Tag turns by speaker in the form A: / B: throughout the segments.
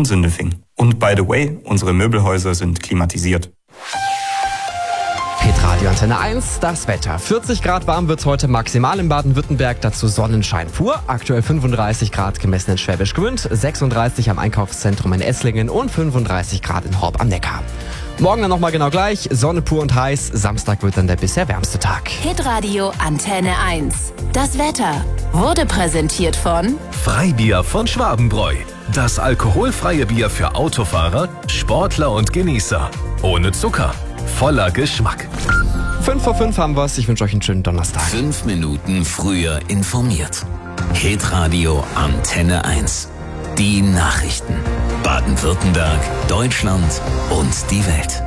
A: und Sindelfingen. Und by the way, unsere Möbelhäuser sind klimatisiert.
B: Hitradio Antenne 1, das Wetter. 40 Grad warm wird es heute maximal in Baden-Württemberg, dazu Sonnenschein pur. Aktuell 35 Grad gemessen in Schwäbisch Gmünd, 36 am Einkaufszentrum in Esslingen und 35 Grad in Horb am Neckar. Morgen dann nochmal genau gleich, Sonne pur und heiß. Samstag wird dann der bisher wärmste Tag.
C: Hitradio Antenne 1. Das Wetter wurde präsentiert von
D: Freibier von Schwabenbräu. Das alkoholfreie Bier für Autofahrer, Sportler und Genießer. Ohne Zucker. Voller Geschmack.
B: 5:05 haben wir's. Ich wünsche euch einen schönen Donnerstag.
E: 5 Minuten früher informiert. Hitradio Antenne 1. Die Nachrichten. Baden-Württemberg, Deutschland und die Welt.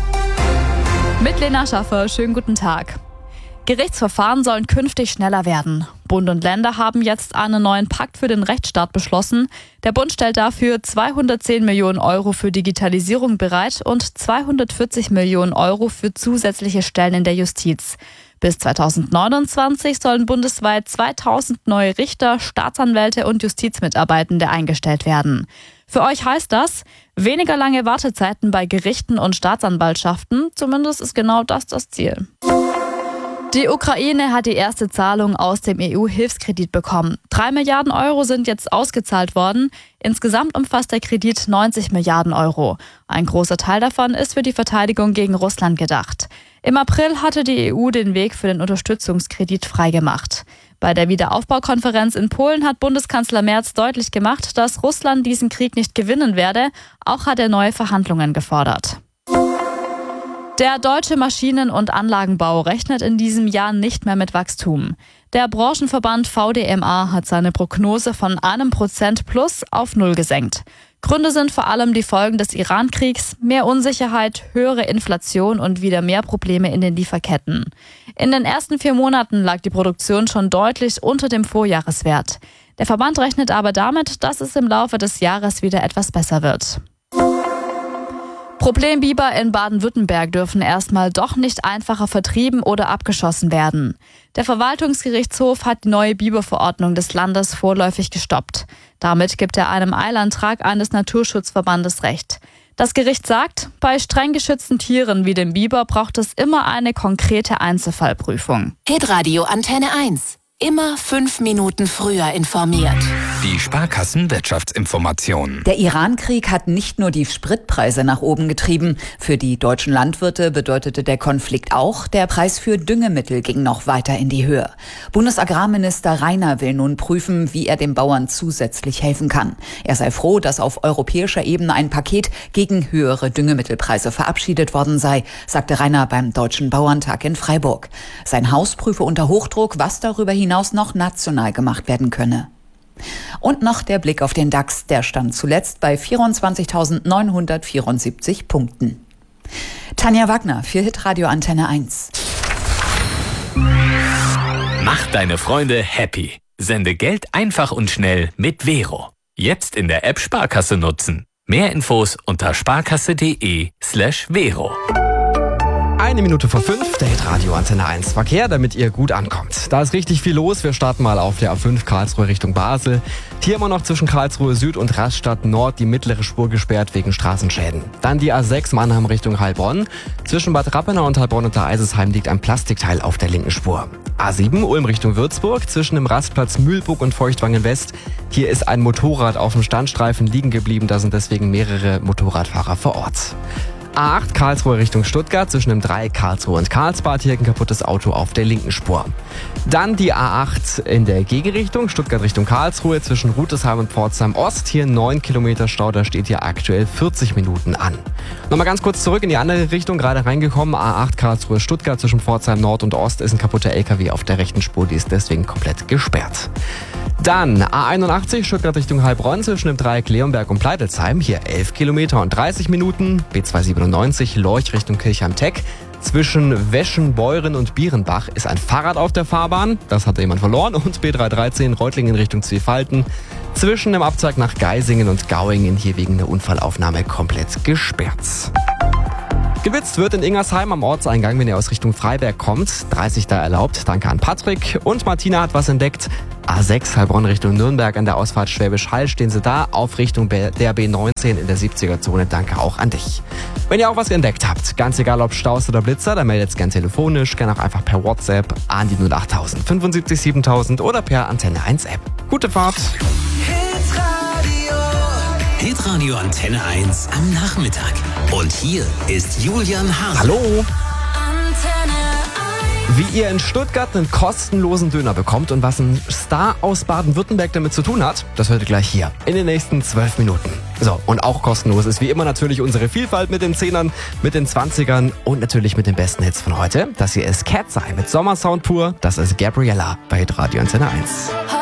F: Mit Lena Schaffer, schönen guten Tag. Gerichtsverfahren sollen künftig schneller werden. Bund und Länder haben jetzt einen neuen Pakt für den Rechtsstaat beschlossen. Der Bund stellt dafür 210 Millionen Euro für Digitalisierung bereit und 240 Millionen Euro für zusätzliche Stellen in der Justiz. Bis 2029 sollen bundesweit 2000 neue Richter, Staatsanwälte und Justizmitarbeitende eingestellt werden. Für euch heißt das, weniger lange Wartezeiten bei Gerichten und Staatsanwaltschaften. Zumindest ist genau das Ziel. Die Ukraine hat die erste Zahlung aus dem EU-Hilfskredit bekommen. 3 Milliarden Euro sind jetzt ausgezahlt worden. Insgesamt umfasst der Kredit 90 Milliarden Euro. Ein großer Teil davon ist für die Verteidigung gegen Russland gedacht. Im April hatte die EU den Weg für den Unterstützungskredit freigemacht. Bei der Wiederaufbaukonferenz in Polen hat Bundeskanzler Merz deutlich gemacht, dass Russland diesen Krieg nicht gewinnen werde. Auch hat er neue Verhandlungen gefordert. Der deutsche Maschinen- und Anlagenbau rechnet in diesem Jahr nicht mehr mit Wachstum. Der Branchenverband VDMA hat seine Prognose von 1% plus auf 0 gesenkt. Gründe sind vor allem die Folgen des Iran-Kriegs, mehr Unsicherheit, höhere Inflation und wieder mehr Probleme in den Lieferketten. In den ersten 4 Monaten lag die Produktion schon deutlich unter dem Vorjahreswert. Der Verband rechnet aber damit, dass es im Laufe des Jahres wieder etwas besser wird. Problembiber in Baden-Württemberg dürfen erstmal doch nicht einfacher vertrieben oder abgeschossen werden. Der Verwaltungsgerichtshof hat die neue Biberverordnung des Landes vorläufig gestoppt. Damit gibt er einem Eilantrag eines Naturschutzverbandes Recht. Das Gericht sagt, bei streng geschützten Tieren wie dem Biber braucht es immer eine konkrete Einzelfallprüfung.
C: Hitradio Antenne 1. Immer 5 Minuten früher informiert.
G: Die Sparkassen-Wirtschaftsinformation.
H: Der Iran-Krieg hat nicht nur die Spritpreise nach oben getrieben. Für die deutschen Landwirte bedeutete der Konflikt auch, der Preis für Düngemittel ging noch weiter in die Höhe. Bundesagrarminister Reiner will nun prüfen, wie er den Bauern zusätzlich helfen kann. Er sei froh, dass auf europäischer Ebene ein Paket gegen höhere Düngemittelpreise verabschiedet worden sei, sagte Reiner beim Deutschen Bauerntag in Freiburg. Sein Haus prüfe unter Hochdruck, was darüber hinaus noch national gemacht werden könne. Und noch der Blick auf den DAX. Der stand zuletzt bei 24.974 Punkten. Tanja Wagner für Hitradio Antenne 1.
D: Mach deine Freunde happy. Sende Geld einfach und schnell mit Vero. Jetzt in der App Sparkasse nutzen. Mehr Infos unter sparkasse.de/Vero.
B: 1:05, der Hitradio Antenne 1 Verkehr, damit ihr gut ankommt. Da ist richtig viel los. Wir starten mal auf der A5 Karlsruhe Richtung Basel. Hier immer noch zwischen Karlsruhe Süd und Rastatt Nord die mittlere Spur gesperrt wegen Straßenschäden. Dann die A6 Mannheim Richtung Heilbronn. Zwischen Bad Rappenau und Heilbronn unter Eisesheim liegt ein Plastikteil auf der linken Spur. A7 Ulm Richtung Würzburg zwischen dem Rastplatz Mühlburg und Feuchtwangen West. Hier ist ein Motorrad auf dem Standstreifen liegen geblieben. Da sind deswegen mehrere Motorradfahrer vor Ort. A8 Karlsruhe Richtung Stuttgart, zwischen dem Dreieck Karlsruhe und Karlsbad, hier ein kaputtes Auto auf der linken Spur. Dann die A8 in der Gegenrichtung, Stuttgart Richtung Karlsruhe, zwischen Rütesheim und Pforzheim Ost, hier 9 Kilometer Stau, da steht hier aktuell 40 Minuten an. Nochmal ganz kurz zurück in die andere Richtung, gerade reingekommen, A8 Karlsruhe Stuttgart, zwischen Pforzheim Nord und Ost ist ein kaputter LKW auf der rechten Spur, die ist deswegen komplett gesperrt. Dann A81 Stuttgart Richtung Heilbronn, zwischen dem Dreieck Leonberg und Pleitelsheim, hier 11 Kilometer und 30 Minuten. B297 Lorch Richtung Kirchheim-Teck. Zwischen Weschen, Beuren und Bierenbach ist ein Fahrrad auf der Fahrbahn, das hatte jemand verloren. Und B313 Reutlingen Richtung Zwiefalten. Zwischen dem Abzweig nach Geisingen und Gauingen, hier wegen der Unfallaufnahme komplett gesperrt. Gewitzt wird in Ingersheim am Ortseingang, wenn ihr aus Richtung Freiberg kommt. 30 da erlaubt. Danke an Patrick. Und Martina hat was entdeckt. A6 Heilbronn Richtung Nürnberg an der Ausfahrt Schwäbisch Hall stehen Sie da auf Richtung der B19 in der 70er-Zone. Danke auch an dich. Wenn ihr auch was entdeckt habt, ganz egal ob Staus oder Blitzer, dann meldet es gern telefonisch, gern auch einfach per WhatsApp an die 08000 75 7000 oder per Antenne 1 App. Gute Fahrt!
E: Hitradio Antenne 1 am Nachmittag. Und hier ist Julian Hase.
B: Hallo! Wie ihr in Stuttgart einen kostenlosen Döner bekommt und was ein Star aus Baden-Württemberg damit zu tun hat, das hört ihr gleich hier in den nächsten 12 Minuten. So, und auch kostenlos ist wie immer natürlich unsere Vielfalt mit den 10ern, mit den 20ern und natürlich mit den besten Hits von heute. Das hier ist Cat's Eye mit Sommersound pur. Das ist Gabriella bei Hitradio Antenne 1.